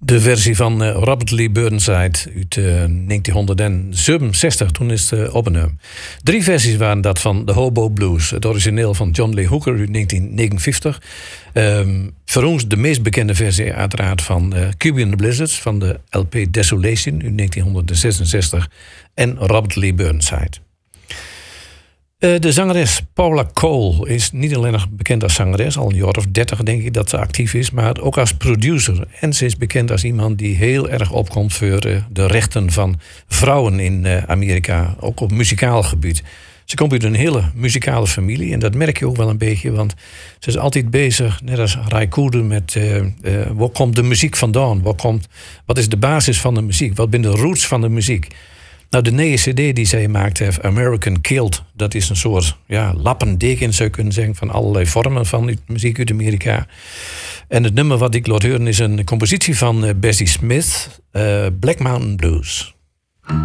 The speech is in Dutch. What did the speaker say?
De versie van Robert Lee Burnside uit 1967, toen is het opgenomen. 3 versies waren dat van The Hobo Blues. Het origineel van John Lee Hooker uit 1959. Voor ons de meest bekende versie uiteraard van Cuban the Blizzards... van de LP Desolation uit 1966. En Robert Lee Burnside. De zangeres Paula Cole is niet alleen nog bekend als zangeres, al een jaar of 30 denk ik dat ze actief is, maar ook als producer. En ze is bekend als iemand die heel erg opkomt voor de rechten van vrouwen in Amerika, ook op muzikaal gebied. Ze komt uit een hele muzikale familie en dat merk je ook wel een beetje, want ze is altijd bezig, net als Ray Cooder, met waar komt de muziek vandaan? Wat is de basis van de muziek? Wat zijn de roots van de muziek? Nou, de nieuwe cd die zij maakt heeft, American Killed, dat is een soort lappendeken, zou je kunnen zeggen, van allerlei vormen van muziek uit Amerika. En het nummer wat ik laat horen is een compositie van Bessie Smith, Black Mountain Blues.